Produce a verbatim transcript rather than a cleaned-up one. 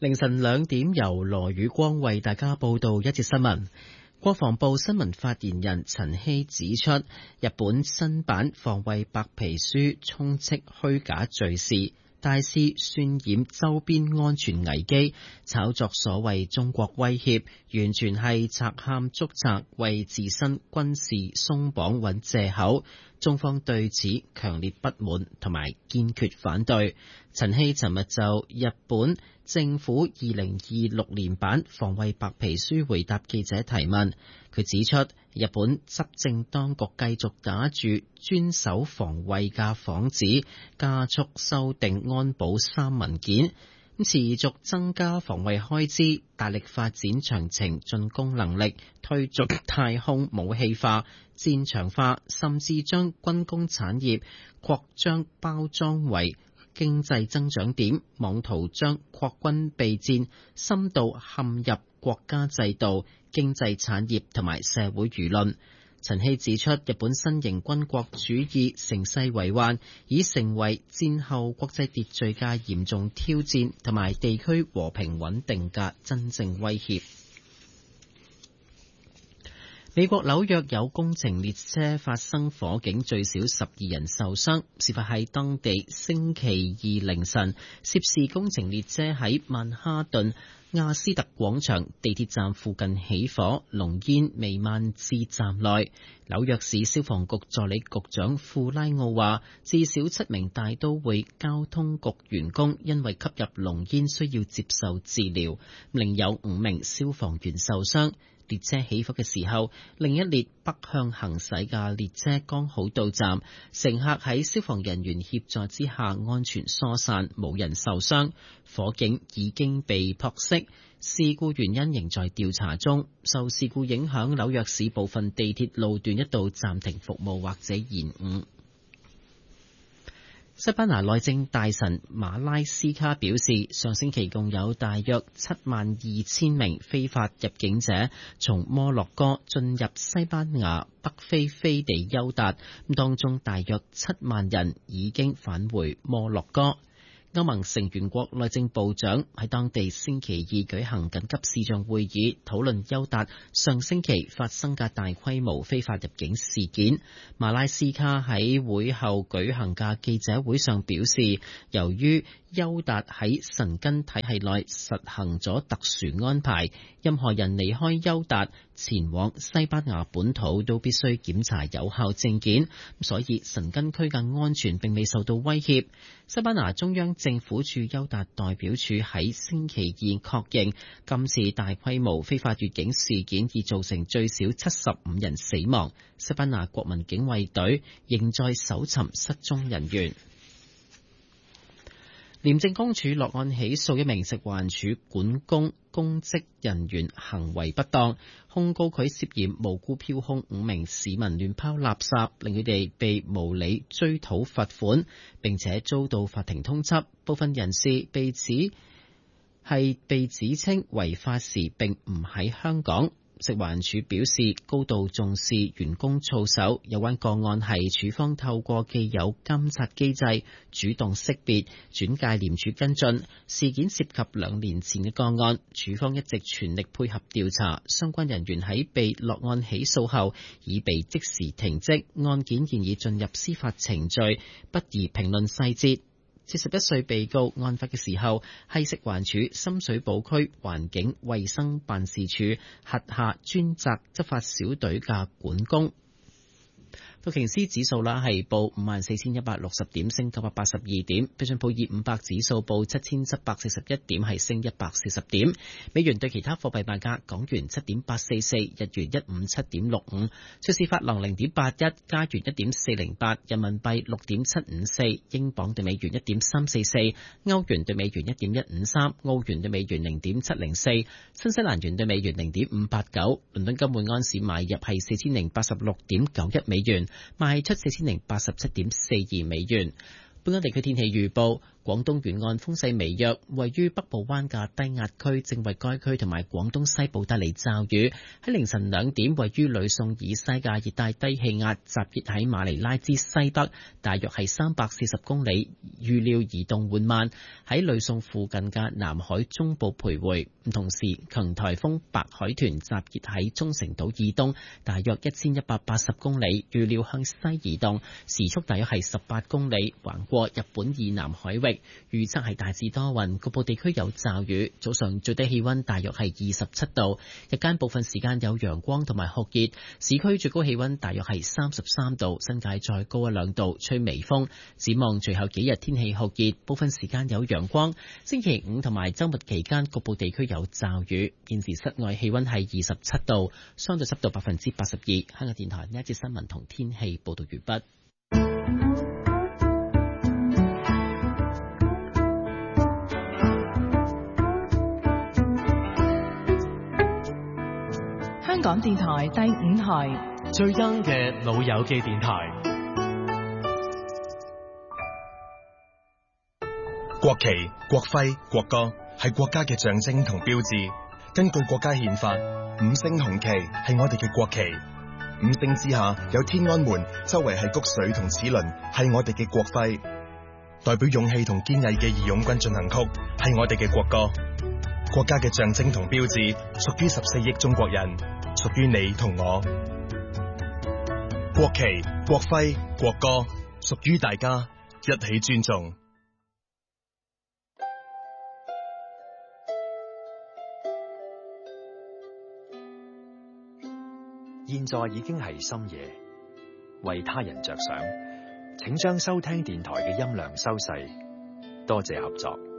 凌晨兩點，由羅宇光為大家報道一節新聞。國防部新聞發言人陳希指出，日本新版防衛白皮書充斥虛假敘事，大肆渲染周邊安全危機，炒作所謂中國威脅，完全係賊喊捉賊，為自身軍事鬆綁揾藉口。中方對此強烈不滿同埋堅決反對。陳希尋日就日本政府二零二六年版防衛白皮書回答記者提問，佢指出，日本執政當局繼續打住專守防衛嘅幌子，加速修訂安保三文件，持續增加防衛開支，大力發展長程進攻能力，推進太空武器化、戰場化，甚至將軍工產業擴張包裝為經濟增長點，妄圖將擴軍備戰深度嵌入國家制度、經濟產業同埋社會輿論。陳希指出，日本新型軍國主義乘勢為患，已成為戰後國際秩序嘅嚴重挑戰，同埋地區和平穩定嘅真正威脅。美國紐約有工程列車發生火警，最少十二人受傷。事發喺當地星期二凌晨，涉事工程列車喺曼哈頓亞斯特廣場地鐵站附近起火，濃煙彌漫至站內。紐約市消防局助理局長庫拉奧話，至少七名大都會交通局員工因為吸入濃煙需要接受治療，另有五名消防員受傷。列車起火嘅時候，另一列北向行駛嘅列車剛好到站，乘客喺消防人員協助之下安全疏散，冇人受傷。火警已經被撲熄，事故原因仍在調查中。受事故影響，紐約市部分地鐵路段一度暫停服務或者延誤。西班牙內政大臣馬拉斯卡表示，上星期共有大約七萬二千名非法入境者從摩洛哥進入西班牙北非飛地休達，當中大約七萬人已經返回摩洛哥。歐盟成員國內政部長喺當地星期二舉行緊急視像會議，討論休達上星期發生嘅大規模非法入境事件。馬拉斯卡喺會後舉行嘅記者會上表示，由於休達喺申根體系內實行咗特殊安排，任何人離開休達前往西班牙本土都必須檢查有效證件，所以申根區嘅安全並未受到威脅。西班牙中央政府駐休達代表處喺星期二確認，今次大規模非法越境事件已造成最少七十五人死亡。西班牙國民警衛隊仍在搜尋失蹤人員。廉政公署落案起訴一名食環署管工公職人員行為不當，控告佢涉嫌無故票控五名市民亂拋垃圾，令佢哋被無理追討罰款，並且遭到法庭通緝。部分人士被指係被指稱違法時並唔喺香港。食環署表示高度重視員工操守，有關個案係署方透過既有監察機制主動識別轉介廉署跟進。事件涉及兩年前嘅個案，署方一直全力配合調查，相關人員喺被落案起訴後已被即時停職，案件現已進入司法程序，不宜評論細節。四十一歲被告案發嘅時候係食環署深水埗區環境衛生辦事處轄下專責執法小隊嘅管工。道瓊斯指數啦係報五萬四千一百六十點，升九百八十二點。標準普爾五百指數報七千七百四十一點，係升一百四十點。美元對其他貨幣賣價：港元七點八四四，日元一五七點六五，瑞士法郎零點八一，加元一點四零八，人民幣六點七五四，英鎊對美元一點三四四，歐元對美元一點一五三，澳元對美元零點七零四，新西蘭元對美元零點五八九。倫敦金每安士買入係四千零八十六點九一美元。賣出四千零八十七點四二美元。本港地區天氣預報： 廣東沿岸風勢微弱，位於北部灣嘅低壓區正為該區同埋廣東西部帶嚟驟雨。喺凌晨兩點，位於呂宋以西嘅熱帶低氣壓集結喺馬尼拉之西北，大約係三百四十公里，預料移動緩慢，喺呂宋附近嘅南海中部徘徊。同時，強颱風白海豚集結喺中城島以東，大約一千一百八十公里，預料向西移動，時速大約係十八公里，橫過日本以南海域。預測係大致多雲，局部地區有驟雨。早上最低氣溫大約係二十七度，日間部分時間有陽光同埋酷熱。市區最高氣溫大約係三十三度，新界再高一兩度，吹微風。展望隨後幾日天氣酷熱，部分時間有陽光。星期五同埋週末期間局部地區有驟雨。現時室外氣溫係二十七度，相對濕度百分之八十二。香港電台呢一節新聞同天氣報道完畢。 香港電台第五台最 young 嘅老友記電台。 國旗、國徽、國歌係國家嘅象徵同標誌。根據國家憲法，五星紅旗係我哋嘅國旗。五星之下有天安門，周圍係穀穗同齒輪，係我哋嘅國徽。代表勇氣同堅毅嘅義勇軍進行曲係我哋嘅國歌。國家嘅象徵同標誌屬於十四億中國人，屬於你同我。國旗、國徽、國歌屬於大家，一起尊重。 現在已經係深夜，為他人着想，請將收聽電台嘅音量收細，多謝合作。